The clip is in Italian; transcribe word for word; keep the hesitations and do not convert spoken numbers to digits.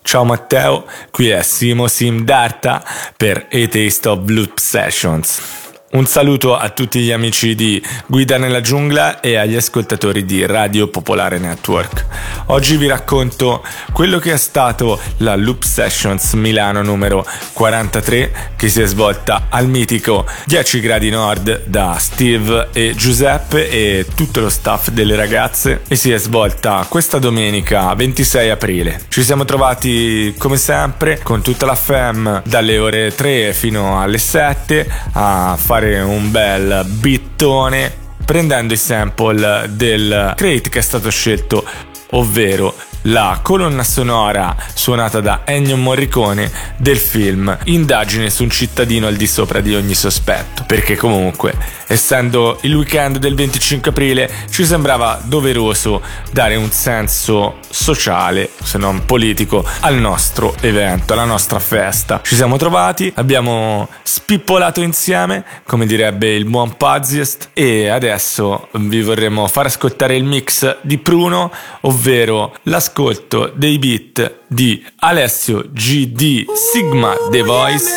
Ciao Matteo, qui è Simo Simdarta per A Taste of Loop Sessions. Un saluto a tutti gli amici di Guida nella Giungla e agli ascoltatori di Radio Popolare Network. Oggi vi racconto quello che è stato la Loop Sessions Milano numero quarantatré, che si è svolta al mitico dieci gradi nord da Steve e Giuseppe e tutto lo staff delle ragazze, e si è svolta questa domenica ventisei aprile. Ci siamo trovati come sempre con tutta la fam dalle ore tre fino alle sette a fare un bel bittone, prendendo i sample del crate che è stato scelto, ovvero la colonna sonora suonata da Ennio Morricone del film Indagine su un cittadino al di sopra di ogni sospetto, perché comunque, essendo il weekend del venticinque aprile, ci sembrava doveroso dare un senso sociale, se non politico, al nostro evento, alla nostra festa. Ci siamo trovati, abbiamo spippolato insieme, come direbbe il buon Pazziest, e adesso vi vorremmo far ascoltare il mix di Pruno, ovvero l'ascolto dei beat di Alessio G D Sigma The Voice